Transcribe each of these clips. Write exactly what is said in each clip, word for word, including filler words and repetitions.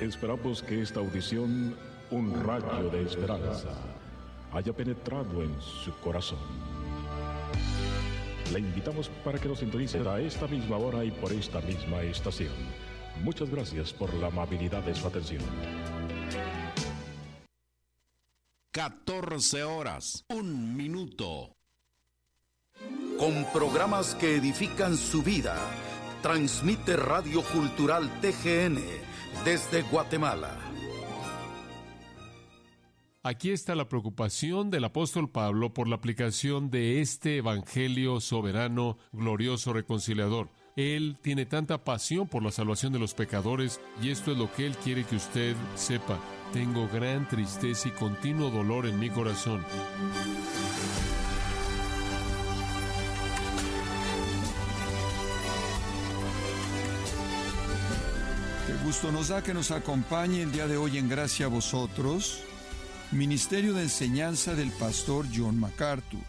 Esperamos que esta audición, un rayo de esperanza, haya penetrado en su corazón. Le invitamos para que nos sintonice a esta misma hora y por esta misma estación. Muchas gracias por la amabilidad de su atención. catorce horas, un minuto. Con programas que edifican su vida, transmite Radio Cultural T G N desde Guatemala. Aquí está la preocupación del apóstol Pablo por la aplicación de este evangelio soberano, glorioso, reconciliador. Él tiene tanta pasión por la salvación de los pecadores, y esto es lo que él quiere que usted sepa. Tengo gran tristeza y continuo dolor en mi corazón. Qué gusto nos da que nos acompañe el día de hoy en Gracia a Vosotros, Ministerio de Enseñanza del pastor John MacArthur.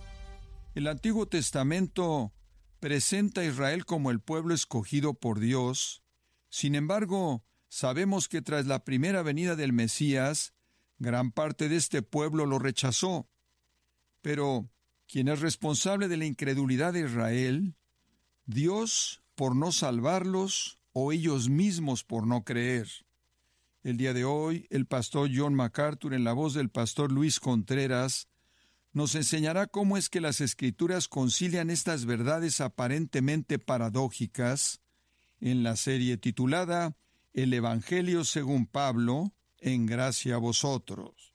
El Antiguo Testamento presenta a Israel como el pueblo escogido por Dios. Sin embargo, sabemos que tras la primera venida del Mesías, gran parte de este pueblo lo rechazó. Pero, ¿quién es responsable de la incredulidad de Israel? ¿Dios por no salvarlos o ellos mismos por no creer? El día de hoy, el pastor John MacArthur, en la voz del pastor Luis Contreras, nos enseñará cómo es que las Escrituras concilian estas verdades aparentemente paradójicas en la serie titulada El Evangelio según Pablo, en gracia a vosotros.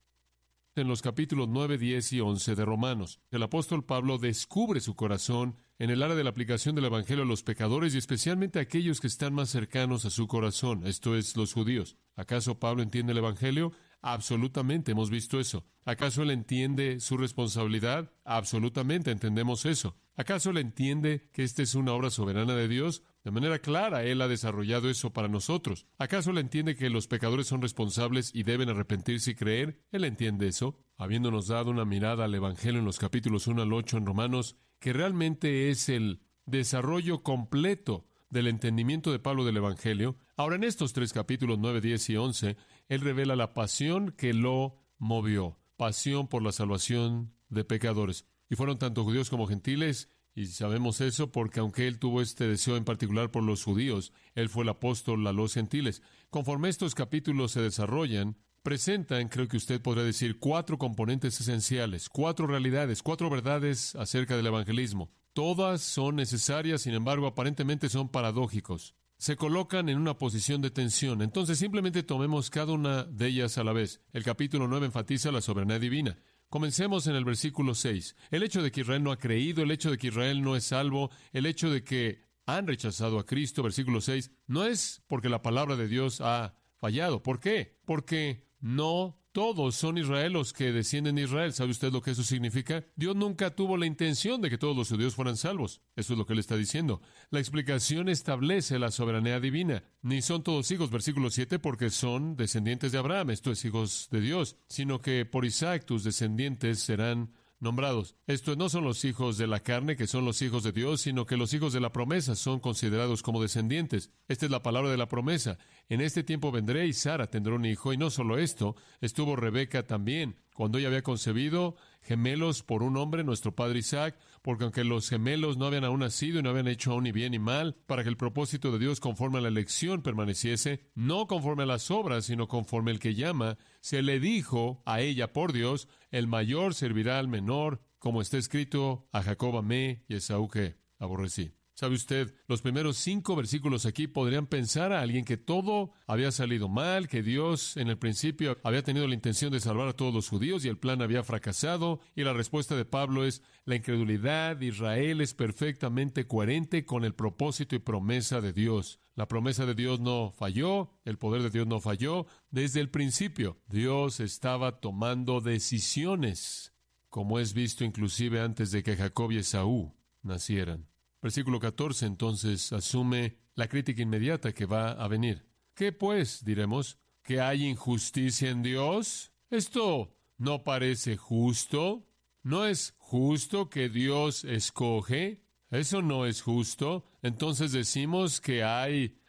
En los capítulos nueve, diez y once de Romanos, el apóstol Pablo descubre su corazón en el área de la aplicación del Evangelio a los pecadores y especialmente a aquellos que están más cercanos a su corazón, esto es, los judíos. ¿Acaso Pablo entiende el Evangelio? Absolutamente, hemos visto eso. ¿Acaso él entiende su responsabilidad? Absolutamente, entendemos eso. ¿Acaso él entiende que esta es una obra soberana de Dios? De manera clara, él ha desarrollado eso para nosotros. ¿Acaso él entiende que los pecadores son responsables y deben arrepentirse y creer? Él entiende eso. Habiéndonos dado una mirada al Evangelio en los capítulos uno al ocho en Romanos, que realmente es el desarrollo completo del entendimiento de Pablo del Evangelio, ahora en estos tres capítulos nueve, diez y once, él revela la pasión que lo movió, pasión por la salvación de pecadores. Y fueron tanto judíos como gentiles, y sabemos eso porque aunque él tuvo este deseo en particular por los judíos, él fue el apóstol a los gentiles. Conforme estos capítulos se desarrollan, presentan, creo que usted podría decir, cuatro componentes esenciales, cuatro realidades, cuatro verdades acerca del evangelismo. Todas son necesarias, sin embargo, aparentemente son paradójicos. Se colocan en una posición de tensión. Entonces, simplemente tomemos cada una de ellas a la vez. El capítulo nueve enfatiza la soberanía divina. Comencemos en el versículo seis. El hecho de que Israel no ha creído, el hecho de que Israel no es salvo, el hecho de que han rechazado a Cristo, versículo seis, no es porque la palabra de Dios ha fallado. ¿Por qué? Porque no todos son Israel los que descienden de Israel. ¿Sabe usted lo que eso significa? Dios nunca tuvo la intención de que todos los judíos fueran salvos. Eso es lo que él está diciendo. La explicación establece la soberanía divina. Ni son todos hijos, versículo siete, porque son descendientes de Abraham, esto es, hijos de Dios, sino que por Isaac tus descendientes serán nombrados. Esto no son los hijos de la carne, que son los hijos de Dios, sino que los hijos de la promesa son considerados como descendientes. Esta es la palabra de la promesa. En este tiempo vendré y Sara tendrá un hijo, y no solo esto, estuvo Rebeca también, cuando ella había concebido gemelos por un hombre, nuestro padre Isaac, porque aunque los gemelos no habían aún nacido y no habían hecho aún ni bien ni mal, para que el propósito de Dios conforme a la elección permaneciese, no conforme a las obras, sino conforme el que llama, se le dijo a ella por Dios, el mayor servirá al menor, como está escrito, a Jacob amé y a Esaú que aborrecí. ¿Sabe usted? Los primeros cinco versículos aquí podrían pensar a alguien que todo había salido mal, que Dios en el principio había tenido la intención de salvar a todos los judíos y el plan había fracasado, y la respuesta de Pablo es, la incredulidad de Israel es perfectamente coherente con el propósito y promesa de Dios. La promesa de Dios no falló, el poder de Dios no falló. Desde el principio, Dios estaba tomando decisiones, como es visto inclusive antes de que Jacob y Esaú nacieran. Versículo catorce, entonces, asume la crítica inmediata que va a venir. ¿Qué pues, diremos? ¿Que hay injusticia en Dios? ¿Esto no parece justo? ¿No es justo que Dios escoge? ¿Eso no es justo? Entonces decimos que hay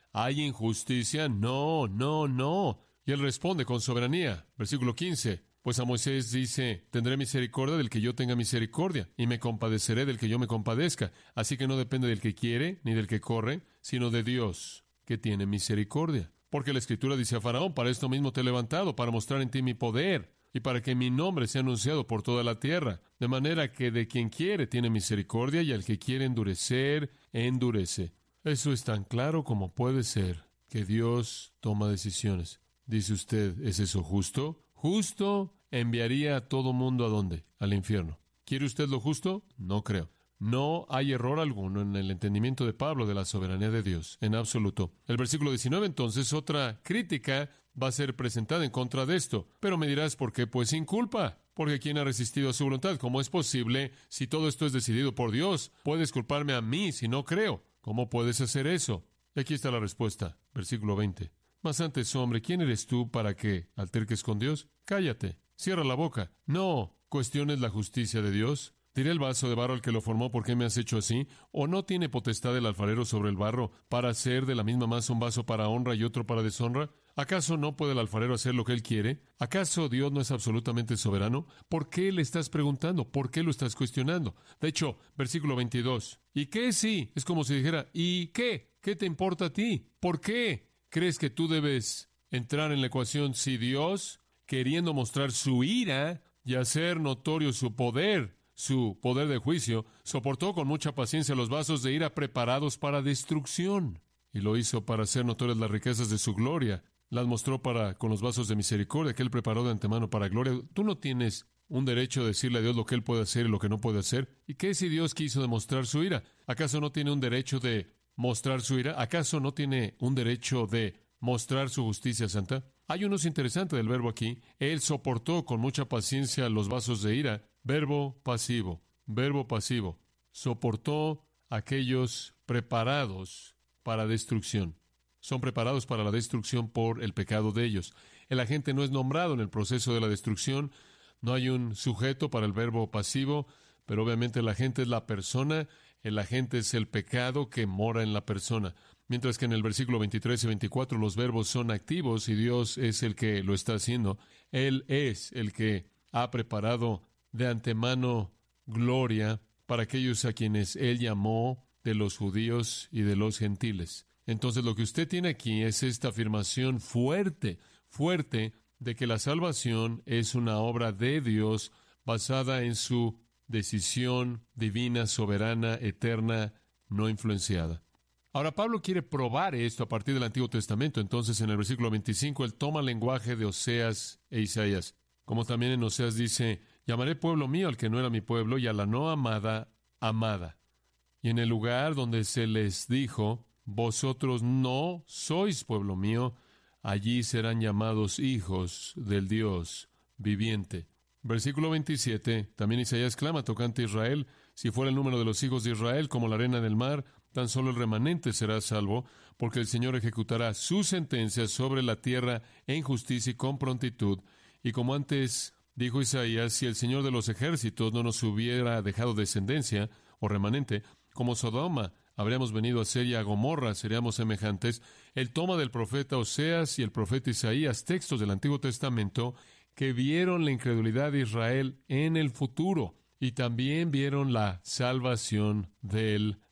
¿Hay injusticia? No, no, no. Y él responde con soberanía. Versículo quince. Pues a Moisés dice, tendré misericordia del que yo tenga misericordia, y me compadeceré del que yo me compadezca. Así que no depende del que quiere, ni del que corre, sino de Dios, que tiene misericordia. Porque la Escritura dice a Faraón, para esto mismo te he levantado, para mostrar en ti mi poder, y para que mi nombre sea anunciado por toda la tierra. De manera que de quien quiere tiene misericordia, y al que quiere endurecer, endurece. Eso es tan claro como puede ser, que Dios toma decisiones. Dice usted, ¿es eso justo? Justo enviaría a todo mundo ¿a dónde? Al infierno. ¿Quiere usted lo justo? No creo. No hay error alguno en el entendimiento de Pablo de la soberanía de Dios, en absoluto. El versículo diecinueve, entonces, otra crítica va a ser presentada en contra de esto. Pero me dirás, ¿por qué? Pues sin culpa. Porque ¿quién ha resistido a su voluntad? ¿Cómo es posible si todo esto es decidido por Dios? Puedes culparme a mí si no creo. ¿Cómo puedes hacer eso? Y aquí está la respuesta. Versículo veinte. Mas antes, hombre, ¿quién eres tú para que alterques con Dios? Cállate, cierra la boca. No cuestiones la justicia de Dios. ¿Diré el vaso de barro al que lo formó, por qué me has hecho así? ¿O no tiene potestad el alfarero sobre el barro para hacer de la misma masa un vaso para honra y otro para deshonra? ¿Acaso no puede el alfarero hacer lo que él quiere? ¿Acaso Dios no es absolutamente soberano? ¿Por qué le estás preguntando? ¿Por qué lo estás cuestionando? De hecho, versículo veintidós. ¿Y qué sí? Es como si dijera, ¿y qué? ¿Qué te importa a ti? ¿Por qué crees que tú debes entrar en la ecuación si Dios, queriendo mostrar su ira y hacer notorio su poder, su poder de juicio, soportó con mucha paciencia los vasos de ira preparados para destrucción? Y lo hizo para hacer notorias las riquezas de su gloria. Las mostró para con los vasos de misericordia que Él preparó de antemano para gloria. Tú no tienes un derecho de decirle a Dios lo que Él puede hacer y lo que no puede hacer. ¿Y qué si Dios quiso demostrar su ira? ¿Acaso no tiene un derecho de mostrar su ira? ¿Acaso no tiene un derecho de mostrar su justicia santa? Hay un uso interesante del verbo aquí. Él soportó con mucha paciencia los vasos de ira. Verbo pasivo, verbo pasivo. Soportó aquellos preparados para destrucción. Son preparados para la destrucción por el pecado de ellos. El agente no es nombrado en el proceso de la destrucción. No hay un sujeto para el verbo pasivo, pero obviamente el agente es la persona. El agente es el pecado que mora en la persona. Mientras que en el versículo veintitrés y veinticuatro los verbos son activos y Dios es el que lo está haciendo. Él es el que ha preparado de antemano gloria para aquellos a quienes Él llamó de los judíos y de los gentiles. Entonces lo que usted tiene aquí es esta afirmación fuerte, fuerte, de que la salvación es una obra de Dios basada en su decisión divina, soberana, eterna, no influenciada. Ahora, Pablo quiere probar esto a partir del Antiguo Testamento. Entonces, en el versículo veinticinco, él toma el lenguaje de Oseas e Isaías. Como también en Oseas dice, llamaré pueblo mío al que no era mi pueblo, y a la no amada, amada. Y en el lugar donde se les dijo, vosotros no sois pueblo mío, allí serán llamados hijos del Dios viviente. Versículo veintisiete, también Isaías clama tocante a Israel, si fuera el número de los hijos de Israel como la arena del mar, tan solo el remanente será salvo, porque el Señor ejecutará su sentencia sobre la tierra en justicia y con prontitud. Y como antes dijo Isaías, si el Señor de los ejércitos no nos hubiera dejado descendencia o remanente, como Sodoma habríamos venido a ser y a Gomorra seríamos semejantes. Él toma del profeta Oseas y el profeta Isaías textos del Antiguo Testamento que vieron la incredulidad de Israel en el futuro y también vieron la salvación del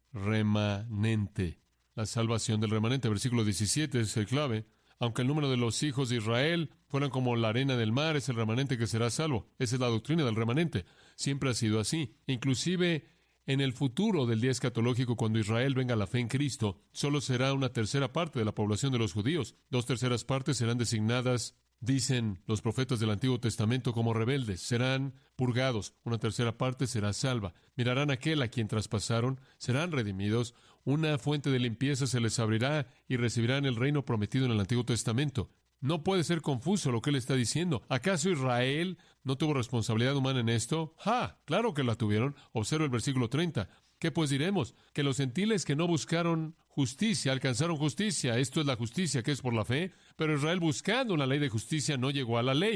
remanente. La salvación del remanente. Versículo diecisiete es el clave. Aunque el número de los hijos de Israel fueran como la arena del mar, es el remanente que será salvo. Esa es la doctrina del remanente. Siempre ha sido así. Inclusive en el futuro del día escatológico, cuando Israel venga a la fe en Cristo, solo será una tercera parte de la población de los judíos. Dos terceras partes serán designadas, dicen los profetas del Antiguo Testamento, como rebeldes. Serán purgados. Una tercera parte será salva. Mirarán a aquel a quien traspasaron. Serán redimidos. Una fuente de limpieza se les abrirá y recibirán el reino prometido en el Antiguo Testamento. No puede ser confuso lo que él está diciendo. ¿Acaso Israel no tuvo responsabilidad humana en esto? ¡Ja! Claro que la tuvieron. Observa el versículo treinta. ¿Qué pues diremos? Que los gentiles que no buscaron justicia alcanzaron justicia. Esto es la justicia que es por la fe. Pero Israel, buscando una ley de justicia, no llegó a la ley.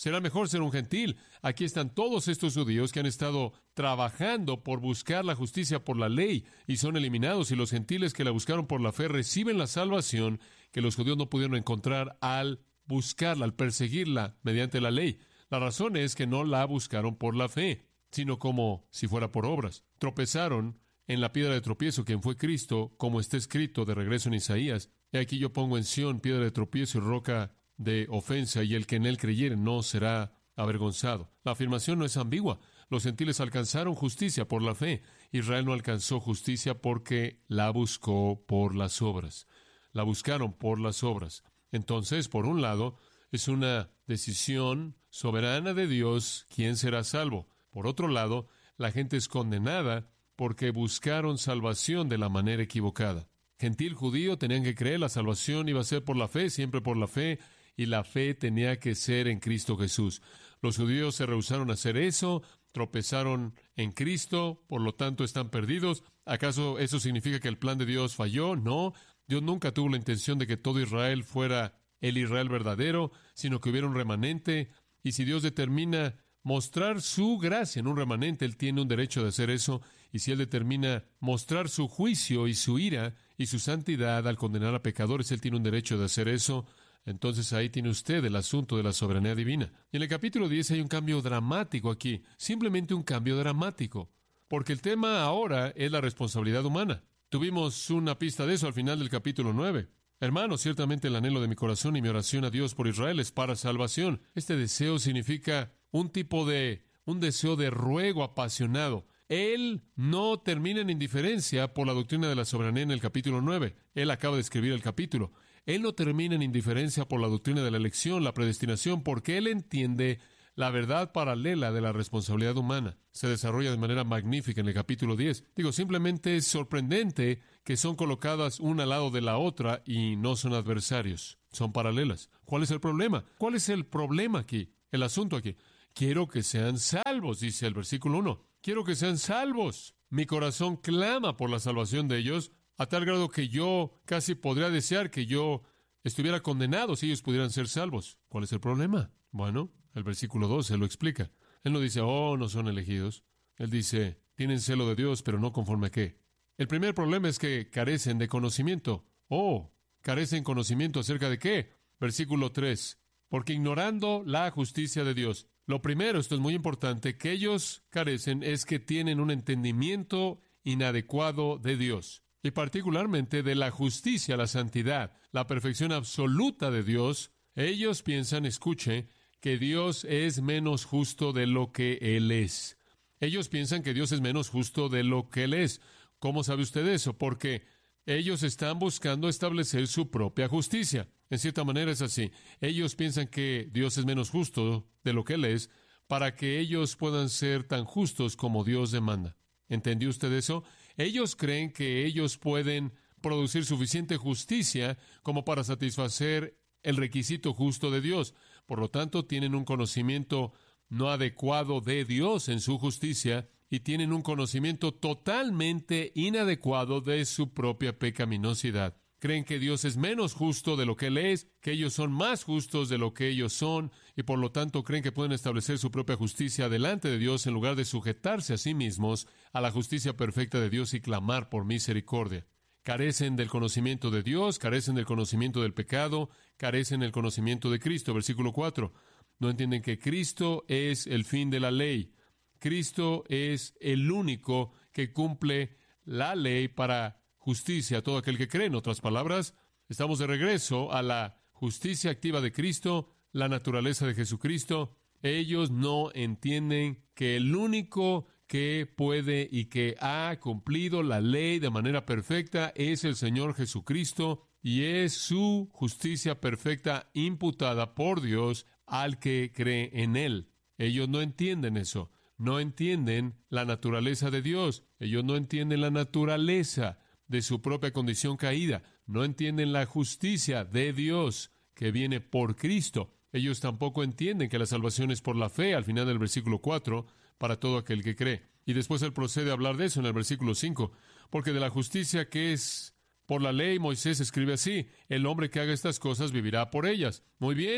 Será mejor ser un gentil. Aquí están todos estos judíos que han estado trabajando por buscar la justicia por la ley y son eliminados, y los gentiles que la buscaron por la fe reciben la salvación que los judíos no pudieron encontrar al buscarla, al perseguirla mediante la ley. La razón es que no la buscaron por la fe, sino como si fuera por obras. Tropezaron en la piedra de tropiezo, quien fue Cristo, como está escrito de regreso en Isaías. He aquí yo pongo en Sión piedra de tropiezo y roca de ofensa, y el que en él creyere no será avergonzado. La afirmación no es ambigua. Los gentiles alcanzaron justicia por la fe. Israel no alcanzó justicia porque la buscó por las obras. La buscaron por las obras. Entonces, por un lado, es una decisión soberana de Dios quién será salvo. Por otro lado, la gente es condenada porque buscaron salvación de la manera equivocada. Gentil, judío, tenían que creer la salvación iba a ser por la fe, siempre por la fe, y la fe tenía que ser en Cristo Jesús. Los judíos se rehusaron a hacer eso, tropezaron en Cristo, por lo tanto están perdidos. ¿Acaso eso significa que el plan de Dios falló? No, Dios nunca tuvo la intención de que todo Israel fuera el Israel verdadero, sino que hubiera un remanente, y si Dios determina mostrar su gracia en un remanente, Él tiene un derecho de hacer eso, y si Él determina mostrar su juicio y su ira y su santidad al condenar a pecadores, Él tiene un derecho de hacer eso. Entonces ahí tiene usted el asunto de la soberanía divina. Y en el capítulo diez hay un cambio dramático aquí, simplemente un cambio dramático, porque el tema ahora es la responsabilidad humana. Tuvimos una pista de eso al final del capítulo nueve. Hermanos, ciertamente el anhelo de mi corazón y mi oración a Dios por Israel es para salvación. Este deseo significa un tipo de, un deseo de ruego apasionado. Él no termina en indiferencia por la doctrina de la soberanía en el capítulo nueve. Él acaba de escribir el capítulo. Él no termina en indiferencia por la doctrina de la elección, la predestinación, porque Él entiende la verdad paralela de la responsabilidad humana. Se desarrolla de manera magnífica en el capítulo diez. Digo, simplemente es sorprendente que son colocadas una al lado de la otra y no son adversarios. Son paralelas. ¿Cuál es el problema? ¿Cuál es el problema aquí? El asunto aquí. Quiero que sean salvos, dice el versículo uno. Quiero que sean salvos. Mi corazón clama por la salvación de ellos, a tal grado que yo casi podría desear que yo estuviera condenado si ellos pudieran ser salvos. ¿Cuál es el problema? Bueno, el versículo dos se lo explica. Él no dice, oh, no son elegidos. Él dice, tienen celo de Dios, pero no conforme a qué. El primer problema es que carecen de conocimiento. Oh, carecen conocimiento acerca de qué. Versículo tres. Porque ignorando la justicia de Dios. Lo primero, esto es muy importante, que ellos carecen es que tienen un entendimiento inadecuado de Dios. Y particularmente de la justicia, la santidad, la perfección absoluta de Dios. Ellos piensan, escuche, que Dios es menos justo de lo que Él es. Ellos piensan que Dios es menos justo de lo que Él es. ¿Cómo sabe usted eso? Porque ellos están buscando establecer su propia justicia. En cierta manera es así. Ellos piensan que Dios es menos justo de lo que Él es para que ellos puedan ser tan justos como Dios demanda. ¿Entendió usted eso? Ellos creen que ellos pueden producir suficiente justicia como para satisfacer el requisito justo de Dios. Por lo tanto, tienen un conocimiento no adecuado de Dios en su justicia y tienen un conocimiento totalmente inadecuado de su propia pecaminosidad. Creen que Dios es menos justo de lo que Él es, que ellos son más justos de lo que ellos son, y por lo tanto creen que pueden establecer su propia justicia delante de Dios en lugar de sujetarse a sí mismos a la justicia perfecta de Dios y clamar por misericordia. Carecen del conocimiento de Dios, carecen del conocimiento del pecado, carecen del conocimiento de Cristo. Versículo cuatro. No entienden que Cristo es el fin de la ley. Cristo es el único que cumple la ley para justicia a todo aquel que cree. En otras palabras, estamos de regreso a la justicia activa de Cristo, la naturaleza de Jesucristo. Ellos no entienden que el único que puede y que ha cumplido la ley de manera perfecta es el Señor Jesucristo, y es su justicia perfecta imputada por Dios al que cree en Él. Ellos no entienden eso. No entienden la naturaleza de Dios. Ellos no entienden la naturaleza de su propia condición caída. No entienden la justicia de Dios que viene por Cristo. Ellos tampoco entienden que la salvación es por la fe, al final del versículo cuatro, para todo aquel que cree. Y después él procede a hablar de eso en el versículo cinco. Porque de la justicia que es por la ley, Moisés escribe así: el hombre que haga estas cosas vivirá por ellas. Muy bien,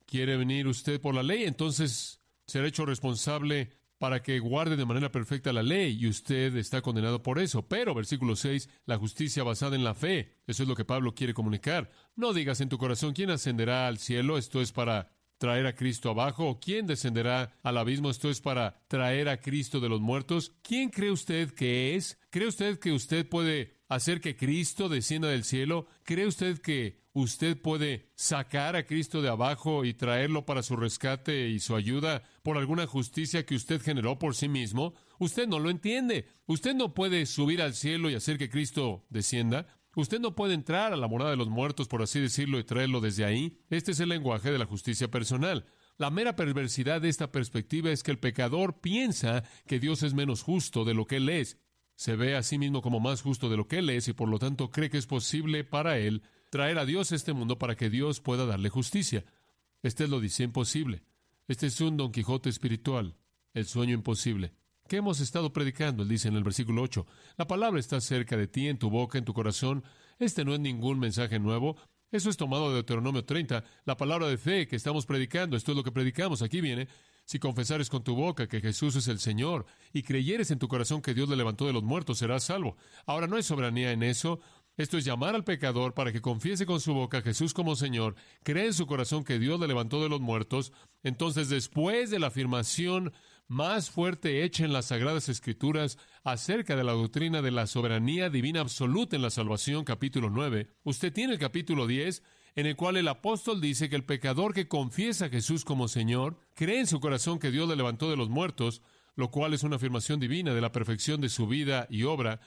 ¿Quiere venir usted por la ley? Entonces será hecho responsable para que guarde de manera perfecta la ley, y usted está condenado por eso. Pero, versículo seis, la justicia basada en la fe. Eso es lo que Pablo quiere comunicar. No digas en tu corazón, ¿quién ascenderá al cielo? Esto es para traer a Cristo abajo. ¿O quién descenderá al abismo? Esto es para traer a Cristo de los muertos. ¿Quién cree usted que es? ¿Cree usted que usted puede hacer que Cristo descienda del cielo? ¿Cree usted que usted puede sacar a Cristo de abajo y traerlo para su rescate y su ayuda por alguna justicia que usted generó por sí mismo? Usted no lo entiende. Usted no puede subir al cielo y hacer que Cristo descienda. Usted no puede entrar a la morada de los muertos, por así decirlo, y traerlo desde ahí. Este es el lenguaje de la justicia personal. La mera perversidad de esta perspectiva es que el pecador piensa que Dios es menos justo de lo que Él es. Se ve a sí mismo como más justo de lo que Él es y por lo tanto cree que es posible para Él traer a Dios a este mundo para que Dios pueda darle justicia. Este es lo dice imposible. Este es un Don Quijote espiritual, el sueño imposible. ¿Qué hemos estado predicando? Él dice en el versículo ocho, la palabra está cerca de ti, en tu boca, en tu corazón. Este no es ningún mensaje nuevo. Eso es tomado de Deuteronomio treinta, la palabra de fe que estamos predicando. Esto es lo que predicamos. Aquí viene, si confesares con tu boca que Jesús es el Señor y creyeres en tu corazón que Dios le levantó de los muertos, serás salvo. Ahora, no hay soberanía en eso. Esto es llamar al pecador para que confiese con su boca a Jesús como Señor, cree en su corazón que Dios le levantó de los muertos. Entonces, después de la afirmación más fuerte hecha en las Sagradas Escrituras acerca de la doctrina de la soberanía divina absoluta en la salvación, capítulo nueve, usted tiene el capítulo diez, en el cual el apóstol dice que el pecador que confiesa a Jesús como Señor, cree en su corazón que Dios le levantó de los muertos, lo cual es una afirmación divina de la perfección de su vida y obra,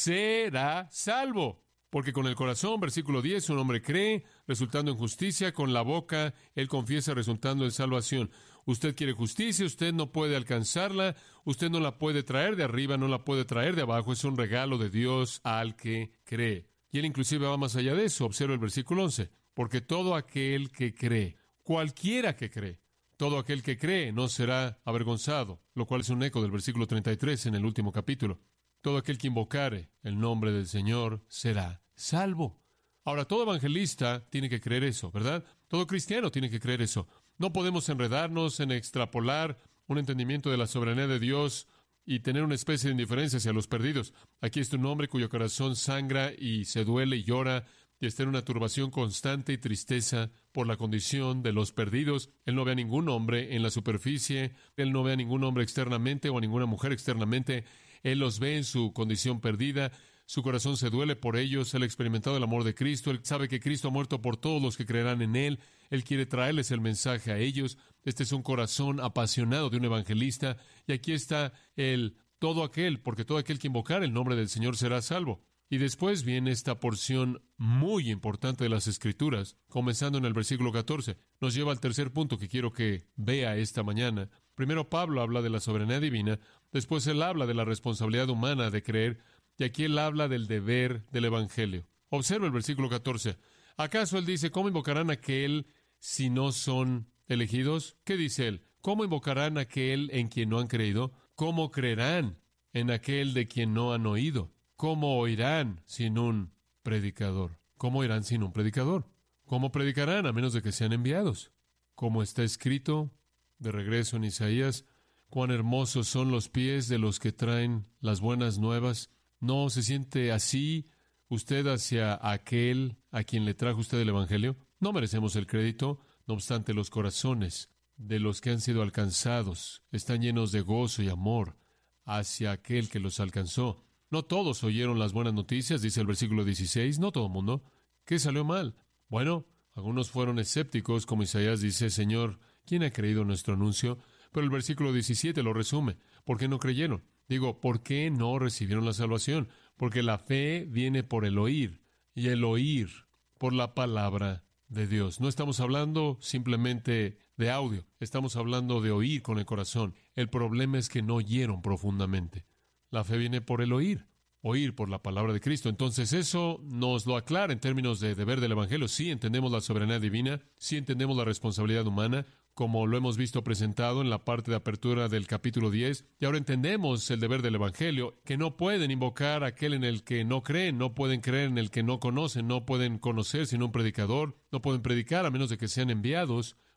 será salvo. Porque con el corazón, versículo diez, un hombre cree, resultando en justicia, con la boca él confiesa, resultando en salvación. Usted quiere justicia, usted no puede alcanzarla, usted no la puede traer de arriba, no la puede traer de abajo, es un regalo de Dios al que cree. Y él inclusive va más allá de eso, observa el versículo once, porque todo aquel que cree, cualquiera que cree, todo aquel que cree no será avergonzado, lo cual es un eco del versículo treinta y tres en el último capítulo. Todo aquel que invocare el nombre del Señor será salvo. Ahora, todo evangelista tiene que creer eso, ¿verdad? Todo cristiano tiene que creer eso. No podemos enredarnos en extrapolar un entendimiento de la soberanía de Dios y tener una especie de indiferencia hacia los perdidos. Aquí está un hombre cuyo corazón sangra y se duele y llora y está en una turbación constante y tristeza por la condición de los perdidos. Él no ve a ningún hombre en la superficie, él no ve a ningún hombre externamente o a ninguna mujer externamente. Él los ve en su condición perdida, su corazón se duele por ellos, él ha experimentado el amor de Cristo, él sabe que Cristo ha muerto por todos los que creerán en él, él quiere traerles el mensaje a ellos. Este es un corazón apasionado de un evangelista, y aquí está el todo aquel, porque todo aquel que invocar el nombre del Señor será salvo. Y después viene esta porción muy importante de las Escrituras, comenzando en el versículo catorce. Nos lleva al tercer punto que quiero que vea esta mañana. Primero Pablo habla de la soberanía divina, después él habla de la responsabilidad humana de creer, y aquí él habla del deber del Evangelio. Observa el versículo catorce. ¿Acaso él dice, cómo invocarán a aquel si no son elegidos? ¿Qué dice él? ¿Cómo invocarán a aquel en quien no han creído? ¿Cómo creerán en aquel de quien no han oído? ¿Cómo oirán sin un predicador? ¿Cómo oirán sin un predicador? ¿Cómo predicarán a menos de que sean enviados? Como está escrito, de regreso en Isaías, cuán hermosos son los pies de los que traen las buenas nuevas. ¿No se siente así usted hacia aquel a quien le trajo usted el Evangelio? No merecemos el crédito, no obstante los corazones de los que han sido alcanzados están llenos de gozo y amor hacia aquel que los alcanzó. No todos oyeron las buenas noticias, dice el versículo dieciséis, no todo el mundo. ¿Qué salió mal? Bueno, algunos fueron escépticos, como Isaías dice, Señor, ¿quién ha creído nuestro anuncio? Pero el versículo diecisiete lo resume. ¿Por qué no creyeron? Digo, ¿por qué no recibieron la salvación? Porque la fe viene por el oír, y el oír por la palabra de Dios. No estamos hablando simplemente de audio, estamos hablando de oír con el corazón. El problema es que no oyeron profundamente. La fe viene por el oír, oír por la palabra de Cristo. Entonces eso nos lo aclara en términos de deber del Evangelio. Sí entendemos la soberanía divina, sí entendemos la responsabilidad humana, como lo hemos visto presentado en la parte de apertura del capítulo diez. Y ahora entendemos el deber del Evangelio, que no pueden invocar a aquel en el que no creen, no pueden creer en el que no conocen, no pueden conocer sin un predicador, no pueden predicar a menos de que sean enviados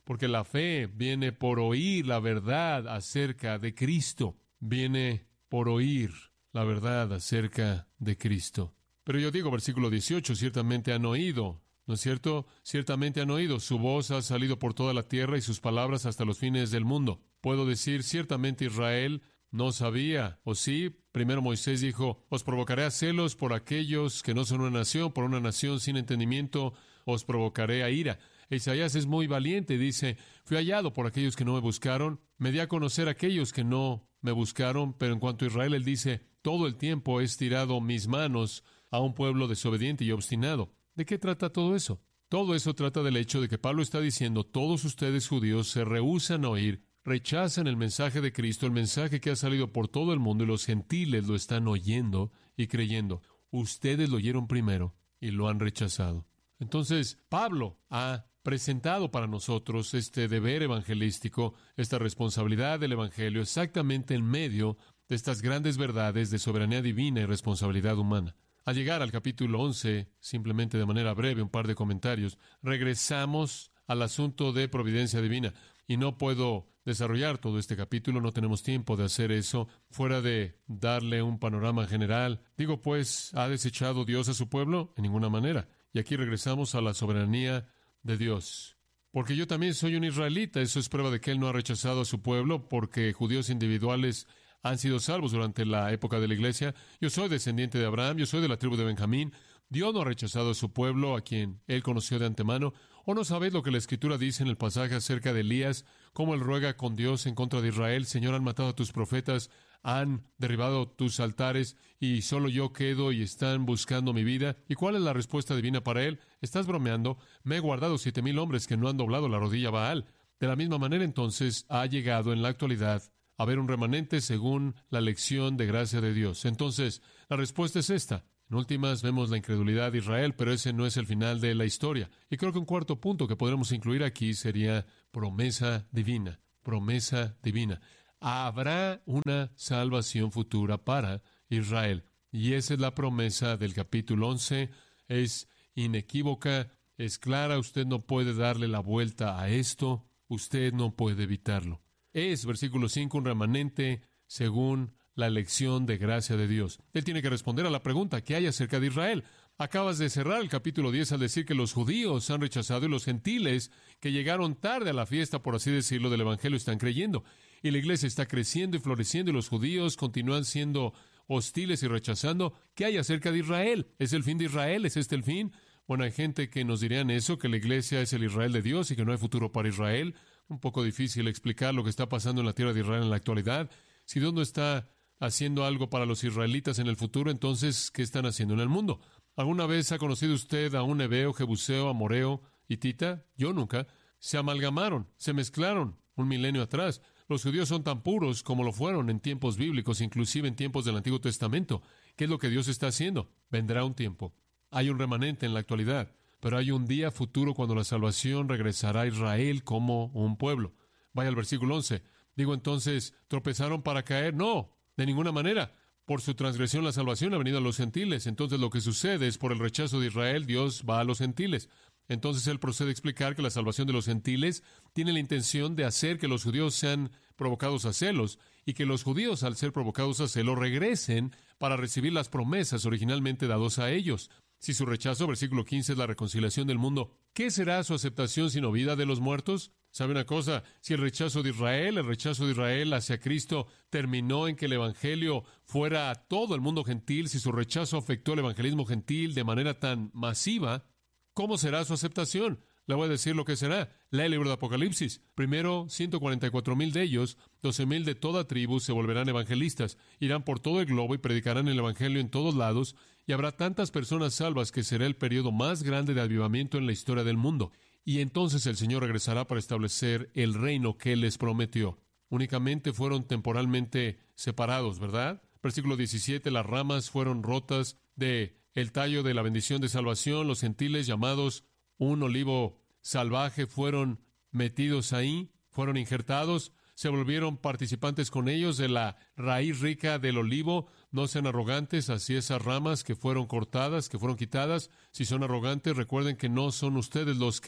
porque la fe viene por oír la verdad acerca de Cristo. Viene por oír la verdad acerca de Cristo. Pero yo digo, versículo dieciocho, ciertamente han oído, ¿no es cierto? Ciertamente han oído, su voz ha salido por toda la tierra y sus palabras hasta los fines del mundo. Puedo decir, ciertamente Israel no sabía, ¿o sí? Primero Moisés dijo, os provocaré a celos por aquellos que no son una nación, por una nación sin entendimiento os provocaré a ira. Isaías es muy valiente, dice, fui hallado por aquellos que no me buscaron, me di a conocer a aquellos que no me buscaron, pero en cuanto a Israel, él dice, todo el tiempo he estirado mis manos a un pueblo desobediente y obstinado. ¿De qué trata todo eso? Todo eso trata del hecho de que Pablo está diciendo, todos ustedes judíos se rehúsan a oír, rechazan el mensaje de Cristo, el mensaje que ha salido por todo el mundo, y los gentiles lo están oyendo y creyendo. Ustedes lo oyeron primero y lo han rechazado. Entonces, Pablo ha presentado para nosotros este deber evangelístico, esta responsabilidad del evangelio, exactamente en medio de estas grandes verdades de soberanía divina y responsabilidad humana. Al llegar al capítulo once, simplemente de manera breve, un par de comentarios, regresamos al asunto de providencia divina. Y no puedo desarrollar todo este capítulo, no tenemos tiempo de hacer eso, fuera de darle un panorama general. Digo, pues, ¿ha desechado Dios a su pueblo? En ninguna manera. Y aquí regresamos a la soberanía de Dios. Porque yo también soy un israelita, eso es prueba de que Él no ha rechazado a su pueblo, porque judíos individuales han sido salvos durante la época de la iglesia. Yo soy descendiente de Abraham, yo soy de la tribu de Benjamín. Dios no ha rechazado a su pueblo, a quien Él conoció de antemano. ¿O no sabéis lo que la Escritura dice en el pasaje acerca de Elías? Cómo él ruega con Dios en contra de Israel. Señor, han matado a tus profetas, han derribado tus altares, y solo yo quedo y están buscando mi vida. ¿Y cuál es la respuesta divina para él? Estás bromeando. Me he guardado siete mil hombres que no han doblado la rodilla a Baal. De la misma manera, entonces, ha llegado en la actualidad a haber un remanente según la lección de gracia de Dios. Entonces, la respuesta es esta. En últimas, vemos la incredulidad de Israel, pero ese no es el final de la historia. Y creo que un cuarto punto que podremos incluir aquí sería promesa divina. Promesa divina. Habrá una salvación futura para Israel. Y esa es la promesa del capítulo once. Es inequívoca, es clara. Usted no puede darle la vuelta a esto. Usted no puede evitarlo. Es, versículo cinco, un remanente según la elección de gracia de Dios. Él tiene que responder a la pregunta, ¿qué hay acerca de Israel? Acabas de cerrar el capítulo diez al decir que los judíos han rechazado y los gentiles que llegaron tarde a la fiesta, por así decirlo, del evangelio están creyendo. Y la iglesia está creciendo y floreciendo y los judíos continúan siendo hostiles y rechazando. ¿Qué hay acerca de Israel? ¿Es el fin de Israel? ¿Es este el fin? Bueno, hay gente que nos dirían eso, que la iglesia es el Israel de Dios y que no hay futuro para Israel. Un poco difícil explicar lo que está pasando en la tierra de Israel en la actualidad. Si Dios no está haciendo algo para los israelitas en el futuro, entonces, ¿qué están haciendo en el mundo? ¿Alguna vez ha conocido usted a un hebeo, jebuseo, amoreo, hitita? Yo nunca. Se amalgamaron, se mezclaron un milenio atrás. Los judíos son tan puros como lo fueron en tiempos bíblicos, inclusive en tiempos del Antiguo Testamento. ¿Qué es lo que Dios está haciendo? Vendrá un tiempo. Hay un remanente en la actualidad, pero hay un día futuro cuando la salvación regresará a Israel como un pueblo. Vaya al versículo once. Digo entonces, ¿tropezaron para caer? No. De ninguna manera. Por su transgresión la salvación ha venido a los gentiles. Entonces lo que sucede es por el rechazo de Israel, Dios va a los gentiles. Entonces él procede a explicar que la salvación de los gentiles tiene la intención de hacer que los judíos sean provocados a celos y que los judíos, al ser provocados a celos, regresen para recibir las promesas originalmente dadas a ellos. Si su rechazo, versículo quince, es la reconciliación del mundo, ¿qué será su aceptación sino vida de los muertos? ¿Sabe una cosa? Si el rechazo de Israel, el rechazo de Israel hacia Cristo terminó en que el evangelio fuera a todo el mundo gentil, si su rechazo afectó el evangelismo gentil de manera tan masiva, ¿cómo será su aceptación? Le voy a decir lo que será. Lea el libro de Apocalipsis. Primero, ciento cuarenta y cuatro mil de ellos, doce mil de toda tribu, se volverán evangelistas. Irán por todo el globo y predicarán el evangelio en todos lados, y habrá tantas personas salvas que será el periodo más grande de avivamiento en la historia del mundo. Y entonces el Señor regresará para establecer el reino que Él les prometió. Únicamente fueron temporalmente separados, ¿verdad? Versículo diecisiete, las ramas fueron rotas de el tallo de la bendición de salvación. Los gentiles, llamados un olivo salvaje, fueron metidos ahí, fueron injertados, se volvieron participantes con ellos de la raíz rica del olivo. No sean arrogantes hacia esas ramas que fueron cortadas, que fueron quitadas. Si son arrogantes, recuerden que no son ustedes los que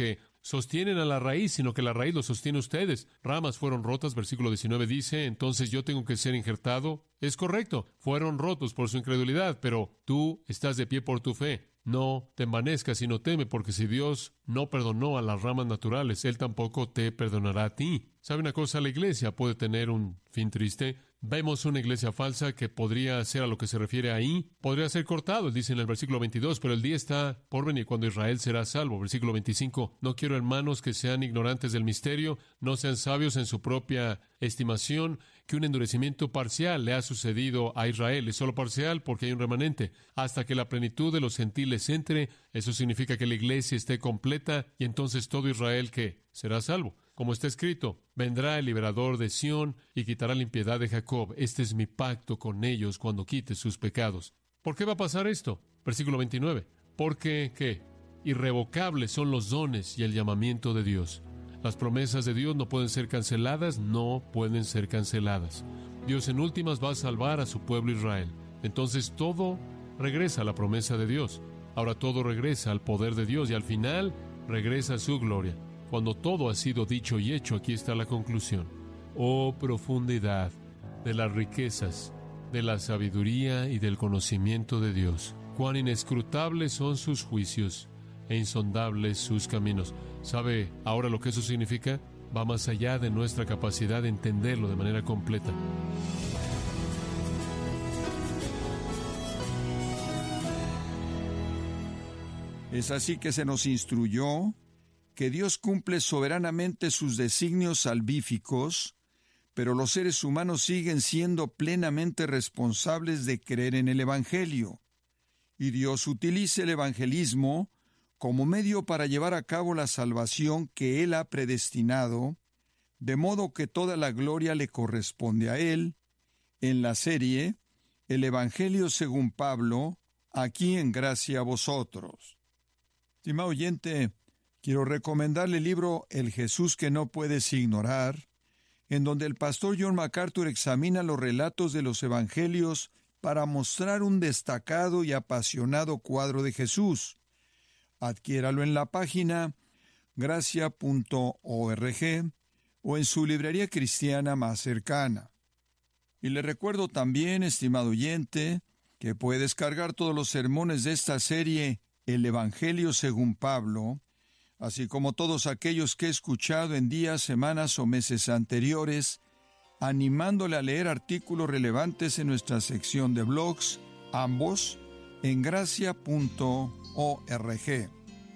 sostienen a la raíz, sino que la raíz los sostiene ustedes. Ramas fueron rotas, versículo diecinueve dice, entonces yo tengo que ser injertado. Es correcto, fueron rotos por su incredulidad, pero tú estás de pie por tu fe. No te envanezcas, sino teme, porque si Dios no perdonó a las ramas naturales, Él tampoco te perdonará a ti. ¿Sabe una cosa? La iglesia puede tener un fin triste. Vemos una iglesia falsa que podría ser a lo que se refiere ahí. Podría ser cortado, él dice en el versículo veintidós, pero el día está por venir cuando Israel será salvo. Versículo veinticinco, no quiero, hermanos, que sean ignorantes del misterio, no sean sabios en su propia estimación, que un endurecimiento parcial le ha sucedido a Israel. Es solo parcial porque hay un remanente. Hasta que la plenitud de los gentiles entre, eso significa que la iglesia esté completa y entonces todo Israel, ¿qué? Será salvo. Como está escrito, vendrá el liberador de Sión y quitará la impiedad de Jacob. Este es mi pacto con ellos cuando quite sus pecados. ¿Por qué va a pasar esto? Versículo veintinueve. Porque, ¿qué? Irrevocables son los dones y el llamamiento de Dios. Las promesas de Dios no pueden ser canceladas, no pueden ser canceladas. Dios en últimas va a salvar a su pueblo Israel. Entonces todo regresa a la promesa de Dios. Ahora todo regresa al poder de Dios y al final regresa a su gloria. Cuando todo ha sido dicho y hecho, aquí está la conclusión. Oh profundidad de las riquezas, de la sabiduría y del conocimiento de Dios. Cuán inescrutables son sus juicios e insondables sus caminos. ¿Sabe ahora lo que eso significa? Va más allá de nuestra capacidad de entenderlo de manera completa. Es así que se nos instruyó que Dios cumple soberanamente sus designios salvíficos, pero los seres humanos siguen siendo plenamente responsables de creer en el Evangelio. Y Dios utiliza el evangelismo como medio para llevar a cabo la salvación que Él ha predestinado, de modo que toda la gloria le corresponde a Él, en la serie El Evangelio según Pablo, aquí en Gracia a Vosotros. Estimado oyente, quiero recomendarle el libro El Jesús que no puedes ignorar, en donde el pastor John MacArthur examina los relatos de los evangelios para mostrar un destacado y apasionado cuadro de Jesús. Adquiéralo en la página gracia punto org o en su librería cristiana más cercana. Y le recuerdo también, estimado oyente, que puede descargar todos los sermones de esta serie El Evangelio según Pablo, así como todos aquellos que he escuchado en días, semanas o meses anteriores, animándole a leer artículos relevantes en nuestra sección de blogs, ambos en gracia punto org.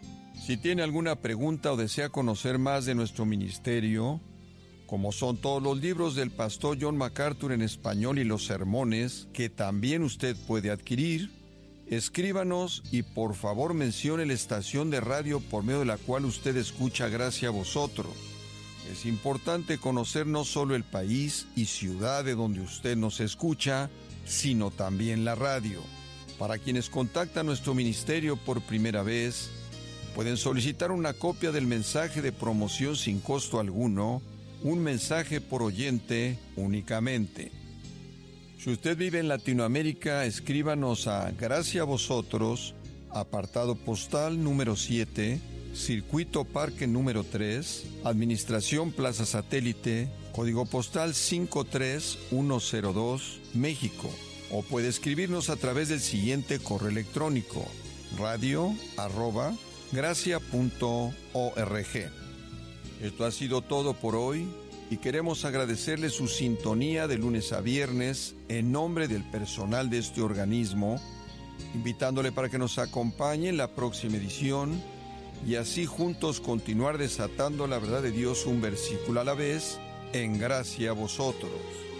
Si tiene alguna pregunta o desea conocer más de nuestro ministerio, como son todos los libros del pastor John MacArthur en español y los sermones, que también usted puede adquirir, escríbanos y por favor mencione la estación de radio por medio de la cual usted escucha Gracia a Vosotros. Es importante conocer no solo el país y ciudad de donde usted nos escucha, sino también la radio. Para quienes contactan nuestro ministerio por primera vez, pueden solicitar una copia del mensaje de promoción sin costo alguno, un mensaje por oyente únicamente. Si usted vive en Latinoamérica, escríbanos a Gracia a Vosotros, apartado postal número siete, Circuito Parque número tres, Administración Plaza Satélite, código postal cinco tres uno cero dos, México. O puede escribirnos a través del siguiente correo electrónico, radio arroba gracia punto org. Esto ha sido todo por hoy y queremos agradecerle su sintonía de lunes a viernes en nombre del personal de este organismo, invitándole para que nos acompañe en la próxima edición y así juntos continuar desatando la verdad de Dios un versículo a la vez en Gracia a Vosotros.